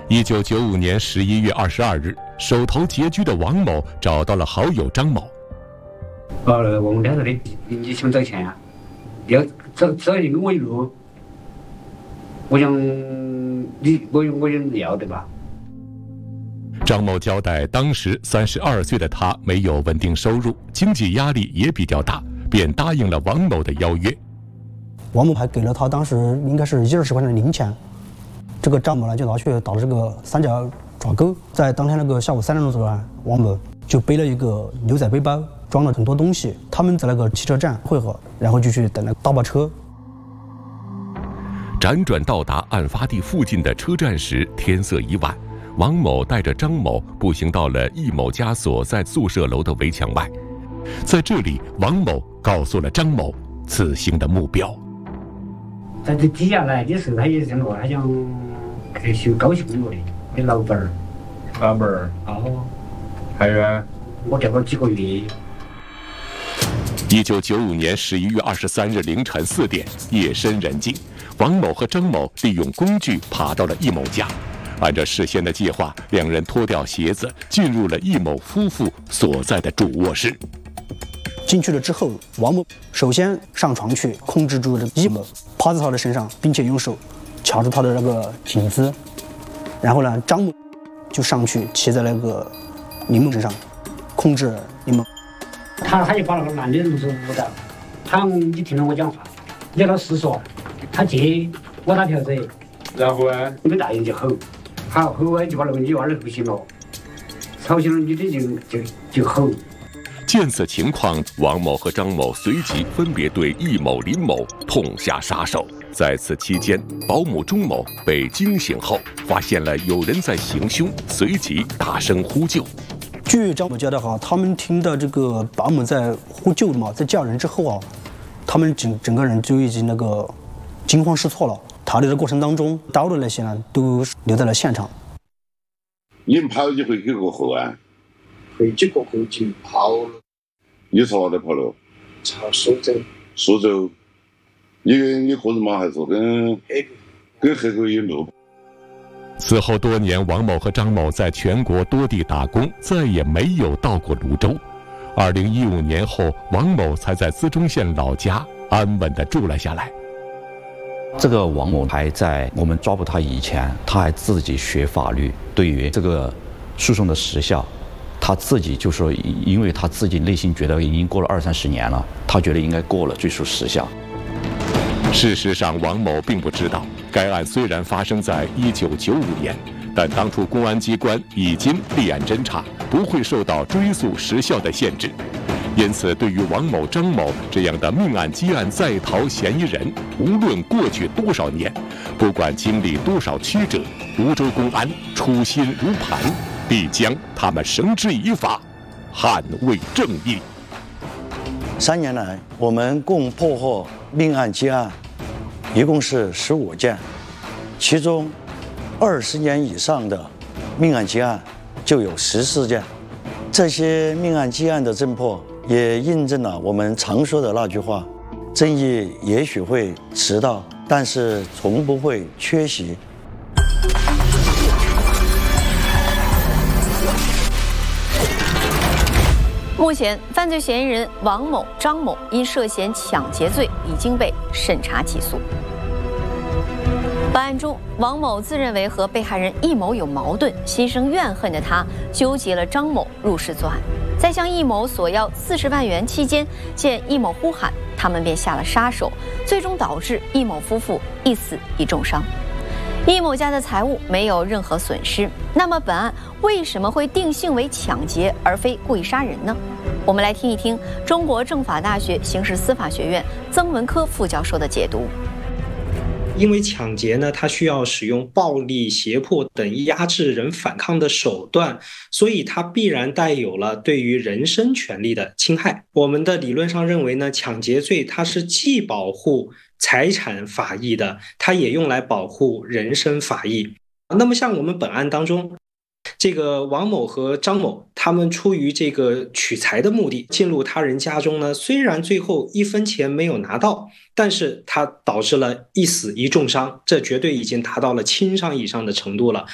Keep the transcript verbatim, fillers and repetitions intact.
一九九五年十一月二十二日，手头拮据的王某找到了好友张某。 呃，我们两个的，你想找钱啊？要找找一个我一路，我想你我我想要的吧。 张某交代，当时三十二岁的他没有稳定收入，经济压力也比较大，便答应了王某的邀约。 王某还给了他当时应该是一二十块钱的零钱，这个张某呢就拿去打了这个三角抓钩。在当天那个下午三点钟左右啊，王某就背了一个牛仔背包，装了很多东西。他们在那个汽车站汇合，然后就去等那大巴车。 辗转到达案发地附近的车站时，天色已晚。王某带着张某步行到了易某家所在宿舍楼的围墙外，在这里，王某告诉了张某此行的目标。 在这底下来的时候，他也想说，他想去修高速公路的，给老板儿。 老板儿。 哦。 还有啊。 我这会儿几个月。 一九九五年十一月二十三日凌晨四点，夜深人静，王某和张某利用工具爬到了易某家。按照事先的计划，两人脱掉鞋子，进入了易某夫妇所在的主卧室。 进去了之后，王某首先上床去控制住了易某，趴在他的身上，并且用手掐住他的那个颈子。然后呢，张某就上去骑在那个林某身上，控制林某。 他他就把那个男的人是捂到，他你听了我讲话，你老实说，他借我打条子， 然后呢， 你们大人就吼。好，吼完就把那个女娃儿吼醒了，吵醒了女的就就就吼。 见此情况，王某和张某随即分别对易某、林某痛下杀手。在此期间，保姆钟某被惊醒后，发现了有人在行凶，随即大声呼救。 据张某交代哈，他们听到这个保姆在呼救嘛，在叫人之后啊，他们整整个人就已经那个惊慌失措了。逃离的过程当中，刀的那些呢都留在了现场。 你们跑几回去过后啊？ 回几个后就跑了。 你从哪里跑了？ 朝苏州。 苏州，你你个人吗？还是跟黑狗？ 跟黑狗一路。 此后多年，王某和张某在全国多地打工，再也没有到过泸州。二零一五年后，王某才在资中县老家安稳地住了下来。 这个王某还在我们抓捕他以前，他还自己学法律。对于这个诉讼的时效，他自己就说，因为他自己内心觉得已经过了二三十年了，他觉得应该过了追诉时效。 事实上，王某并不知道，该案虽然发生在一九九五年，但当初公安机关已经立案侦查，不会受到追诉时效的限制。因此，对于王某、张某这样的命案积案在逃嫌疑人，无论过去多少年，不管经历多少曲折，泸州公安初心如磐，必将他们绳之以法，捍卫正义。 三年来，我们共破获命案积案，一共是十五件，其中二十年以上的命案积案就有十四件。这些命案积案的侦破，也印证了我们常说的那句话：正义也许会迟到，但是从不会缺席。 目前，犯罪嫌疑人王某、张某因涉嫌抢劫罪已经被审查起诉。本案中，王某自认为和被害人易某有矛盾，心生怨恨的他纠结了张某入室作案。在向易某索要四十万元期间，见易某呼喊，他们便下了杀手，最终导致易某夫妇一死一重伤。易某家的财物没有任何损失，那么本案为什么会定性为抢劫而非故意杀人呢？我们来听一听中国政法大学刑事司法学院曾文科副教授的解读。 因为抢劫呢，它需要使用暴力、胁迫等压制人反抗的手段，所以它必然带有了对于人身权利的侵害。我们的理论上认为呢，抢劫罪它是既保护财产法益的，它也用来保护人身法益。那么像我们本案当中，这个王某和张某，他们出于这个取财的目的进入他人家中呢，虽然最后一分钱没有拿到，但是他导致了一死一重伤，这绝对已经达到了轻伤以上的程度了。